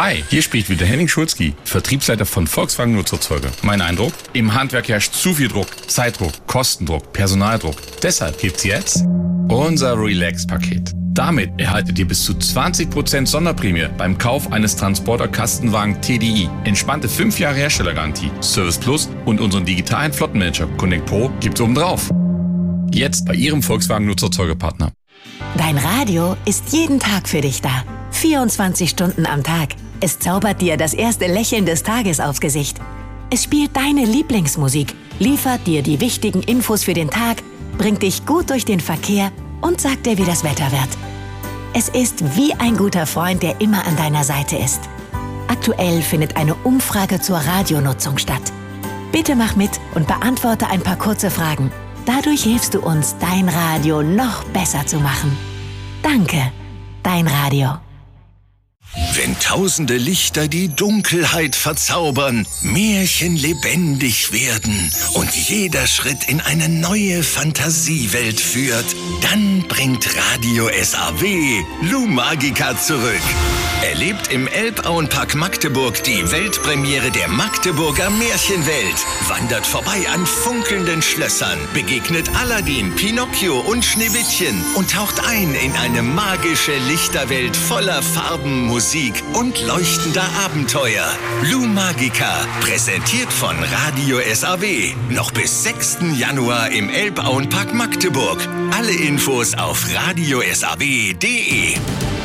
Hi, hier spricht wieder Henning Schulzki, Vertriebsleiter von Volkswagen Nutzerzeuge. Mein Eindruck? Im Handwerk herrscht zu viel Druck, Zeitdruck, Kostendruck, Personaldruck. Deshalb gibt's jetzt unser Relax-Paket. Damit erhaltet ihr bis zu 20% Sonderprämie beim Kauf eines Transporter-Kastenwagen TDI. Entspannte 5 Jahre Herstellergarantie, Service Plus und unseren digitalen Flottenmanager Connect Pro gibt's obendrauf. Jetzt bei Ihrem Volkswagen Nutzerzeugepartner. Dein Radio ist jeden Tag für dich da. 24 Stunden am Tag. Es zaubert dir das erste Lächeln des Tages aufs Gesicht. Es spielt deine Lieblingsmusik, liefert dir die wichtigen Infos für den Tag, bringt dich gut durch den Verkehr und sagt dir, wie das Wetter wird. Es ist wie ein guter Freund, der immer an deiner Seite ist. Aktuell findet eine Umfrage zur Radionutzung statt. Bitte mach mit und beantworte ein paar kurze Fragen. Dadurch hilfst du uns, dein Radio noch besser zu machen. Danke, dein Radio. Wenn tausende Lichter die Dunkelheit verzaubern, Märchen lebendig werden und jeder Schritt in eine neue Fantasiewelt führt, dann bringt Radio SAW Lou Magica zurück. Erlebt im Elbauenpark Magdeburg die Weltpremiere der Magdeburger Märchenwelt. Wandert vorbei an funkelnden Schlössern, begegnet Aladdin, Pinocchio und Schneewittchen und taucht ein in eine magische Lichterwelt voller Farben, Musik und leuchtender Abenteuer. Lou Magica, präsentiert von Radio SAW. Noch bis 6. Januar im Elbauenpark Magdeburg. Alle Infos auf radiosaw.de.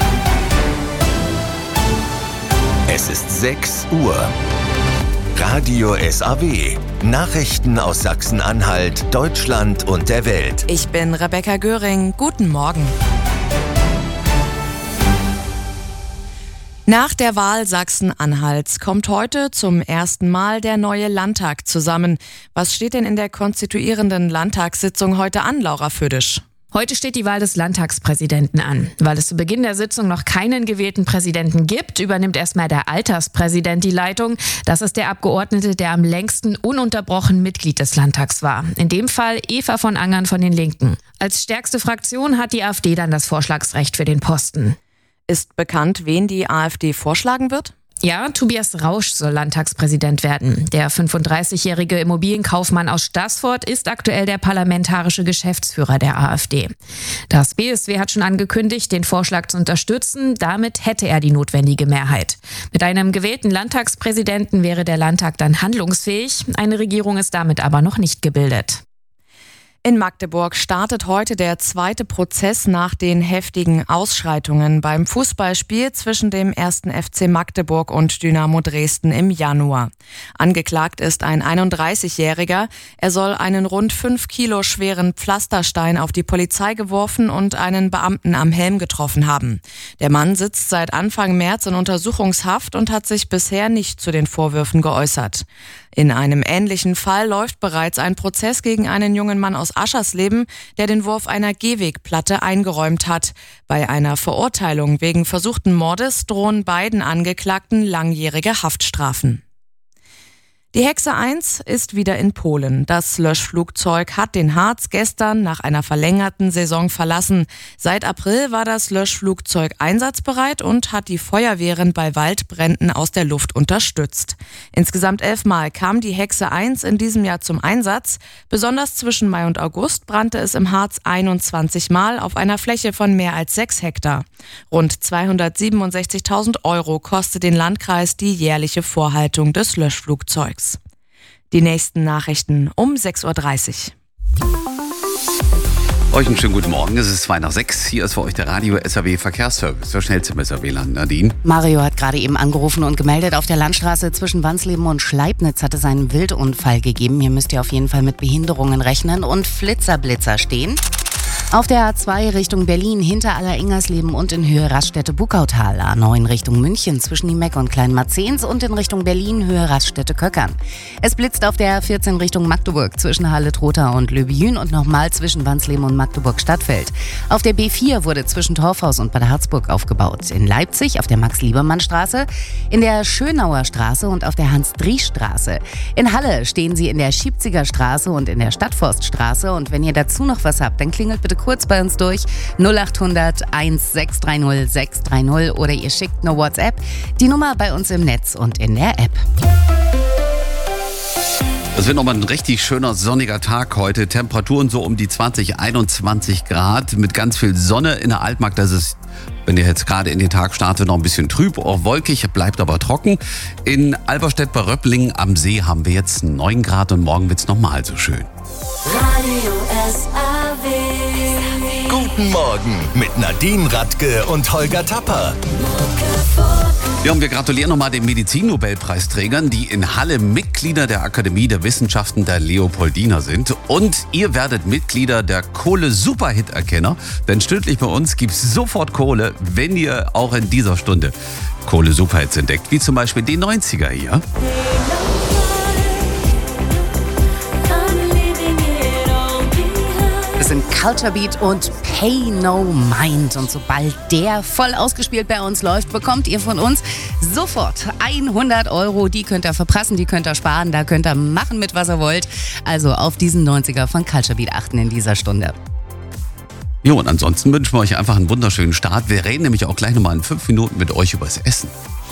Es ist 6 Uhr. Radio SAW. Nachrichten aus Sachsen-Anhalt, Deutschland und der Welt. Ich bin Rebecca Göring. Guten Morgen. Nach der Wahl Sachsen-Anhalts kommt heute zum ersten Mal der neue Landtag zusammen. Was steht denn in der konstituierenden Landtagssitzung heute an, Laura Födisch? Heute steht die Wahl des Landtagspräsidenten an. Weil es zu Beginn der Sitzung noch keinen gewählten Präsidenten gibt, übernimmt erstmal der Alterspräsident die Leitung. Das ist der Abgeordnete, der am längsten ununterbrochen Mitglied des Landtags war. In dem Fall Eva von Angern von den Linken. Als stärkste Fraktion hat die AfD dann das Vorschlagsrecht für den Posten. Ist bekannt, wen die AfD vorschlagen wird? Ja, Tobias Rausch soll Landtagspräsident werden. Der 35-jährige Immobilienkaufmann aus Staßfurt ist aktuell der parlamentarische Geschäftsführer der AfD. Das BSW hat schon angekündigt, den Vorschlag zu unterstützen. Damit hätte er die notwendige Mehrheit. Mit einem gewählten Landtagspräsidenten wäre der Landtag dann handlungsfähig. Eine Regierung ist damit aber noch nicht gebildet. In Magdeburg startet heute der zweite Prozess nach den heftigen Ausschreitungen beim Fußballspiel zwischen dem 1. FC Magdeburg und Dynamo Dresden im Januar. Angeklagt ist ein 31-Jähriger. Er soll einen rund 5 Kilo schweren Pflasterstein auf die Polizei geworfen und einen Beamten am Helm getroffen haben. Der Mann sitzt seit Anfang März in Untersuchungshaft und hat sich bisher nicht zu den Vorwürfen geäußert. In einem ähnlichen Fall läuft bereits ein Prozess gegen einen jungen Mann aus Aschersleben, der den Wurf einer Gehwegplatte eingeräumt hat. Bei einer Verurteilung wegen versuchten Mordes drohen beiden Angeklagten langjährige Haftstrafen. Die Hexe 1 ist wieder in Polen. Das Löschflugzeug hat den Harz gestern nach einer verlängerten Saison verlassen. Seit April war das Löschflugzeug einsatzbereit und hat die Feuerwehren bei Waldbränden aus der Luft unterstützt. Insgesamt 11 Mal kam die Hexe 1 in diesem Jahr zum Einsatz. Besonders zwischen Mai und August brannte es im Harz 21 Mal auf einer Fläche von mehr als 6 Hektar. Rund 267.000 € kostet den Landkreis die jährliche Vorhaltung des Löschflugzeugs. Die nächsten Nachrichten um 6.30 Uhr. Euch einen schönen guten Morgen, es ist 5:02. Hier ist für euch der Radio SAW Verkehrsservice. Der schnellste im SAW-Land. Nadine? Mario hat gerade eben angerufen und gemeldet, auf der Landstraße zwischen Wansleben und Schleibnitz hat es einen Wildunfall gegeben. Hier müsst ihr auf jeden Fall mit Behinderungen rechnen und Flitzer-Blitzer stehen. Auf der A2 Richtung Berlin hinter Aller-Ingersleben und in Höhe Raststätte-Bukautal. A9 Richtung München zwischen Niemeck und Kleinmarzens und in Richtung Berlin Höhe Raststätte-Köckern. Es blitzt auf der A14 Richtung Magdeburg zwischen Halle-Trotha und Löbijün und nochmal zwischen Wansleben und Magdeburg-Stadtfeld. Auf der B4 wurde zwischen Torfhaus und Bad Harzburg aufgebaut. In Leipzig auf der Max-Liebermann-Straße, in der Schönauer Straße und auf der Hans-Driesch-Straße. In Halle stehen sie in der Schiebziger Straße und in der Stadtforststraße. Und wenn ihr dazu noch was habt, dann klingelt bitte kurz bei uns durch. 0800 1630 630 oder ihr schickt eine WhatsApp. Die Nummer bei uns im Netz und in der App. Es wird nochmal ein richtig schöner sonniger Tag heute. Temperaturen so um die 20, 21 Grad mit ganz viel Sonne in der Altmark. Das ist, wenn ihr jetzt gerade in den Tag startet, noch ein bisschen trüb, auch wolkig, bleibt aber trocken. In Alberstedt bei Röpplingen am See haben wir jetzt 9 Grad und morgen wird es nochmal so schön. Radio SAW. Guten Morgen mit Nadine Radke und Holger Tapper. Ja, und wir gratulieren nochmal den Medizin-Nobelpreisträgern, die in Halle Mitglieder der Akademie der Wissenschaften der Leopoldina sind. Und ihr werdet Mitglieder der Kohle-Superhit-Erkenner, denn stündlich bei uns gibt's sofort Kohle, wenn ihr auch in dieser Stunde Kohle-Superhits entdeckt, wie zum Beispiel die 90er hier. Das sind Culture Beat und Pay No Mind. Und sobald der voll ausgespielt bei uns läuft, bekommt ihr von uns sofort 100 €. Die könnt ihr verprassen, die könnt ihr sparen, da könnt ihr machen mit, was ihr wollt. Also auf diesen 90er von Culture Beat achten in dieser Stunde. Jo, und ansonsten wünschen wir euch einfach einen wunderschönen Start. Wir reden nämlich auch gleich nochmal in 5 Minuten mit euch übers Essen.